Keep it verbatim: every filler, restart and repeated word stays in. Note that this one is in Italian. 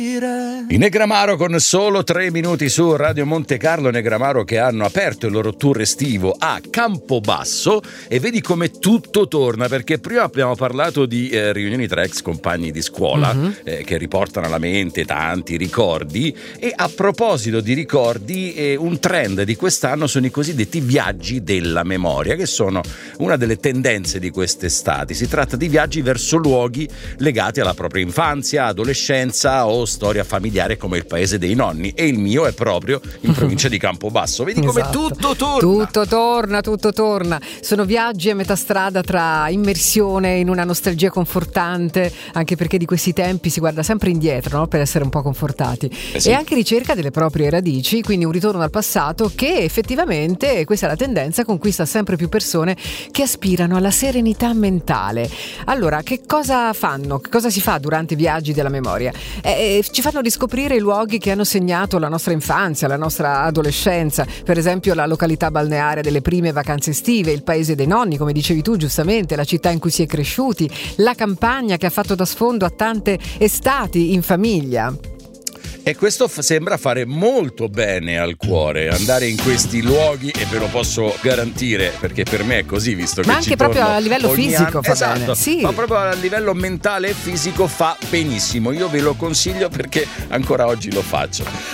I Negramaro con solo tre minuti su Radio Monte Carlo. Negramaro che hanno aperto il loro tour estivo a Campobasso e vedi come tutto torna, perché prima abbiamo parlato di eh, riunioni tra ex compagni di scuola mm-hmm. eh, che riportano alla mente tanti ricordi, e a proposito di ricordi eh, un trend di quest'anno sono i cosiddetti viaggi della memoria, che sono una delle tendenze di quest'estate. Si tratta di viaggi verso luoghi legati alla propria infanzia, adolescenza o storia familiare come il paese dei nonni, e il mio è proprio in provincia di Campobasso. Vedi come esatto. tutto torna. Tutto torna, tutto torna. Sono viaggi a metà strada tra immersione in una nostalgia confortante, anche perché di questi tempi si guarda sempre indietro, no? Per essere un po' confortati. Eh sì. E anche ricerca delle proprie radici, quindi un ritorno al passato che effettivamente, questa è la tendenza, conquista sempre più persone che aspirano alla serenità mentale. Allora, che cosa fanno? Che cosa si fa durante i viaggi della memoria? Eh, ci fanno riscoprire i luoghi che hanno segnato la nostra infanzia, la nostra adolescenza, per esempio la località balneare delle prime vacanze estive, il paese dei nonni, come dicevi tu giustamente, la città in cui si è cresciuti, la campagna che ha fatto da sfondo a tante estati in famiglia. E questo f- sembra fare molto bene al cuore, andare in questi luoghi, e ve lo posso garantire perché per me è così, visto che ma anche ci proprio torno a livello fisico anno. fa esatto, bene, sì. Ma proprio a livello mentale e fisico fa benissimo. Io ve lo consiglio perché ancora oggi lo faccio.